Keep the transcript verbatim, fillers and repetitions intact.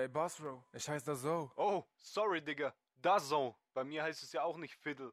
ey Bossro, ich heiße da so. Oh, sorry, Digga. DAZN. Bei mir heißt es ja auch nicht Fiddle.